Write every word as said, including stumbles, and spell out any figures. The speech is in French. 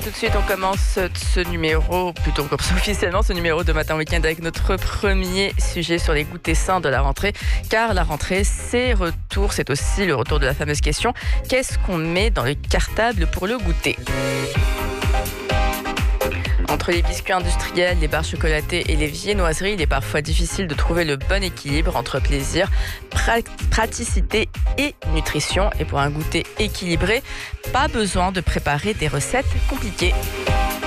tout de suite, on commence ce numéro, plutôt on commence officiellement ce numéro de Matin Week-end avec notre premier sujet sur les goûters sains de la rentrée. Car la rentrée, c'est retour, c'est aussi le retour de la fameuse question: qu'est-ce qu'on met dans le cartable pour le goûter ? Entre les biscuits industriels, les barres chocolatées et les viennoiseries, il est parfois difficile de trouver le bon équilibre entre plaisir, pra- praticité et nutrition. Et pour un goûter équilibré, pas besoin de préparer des recettes compliquées.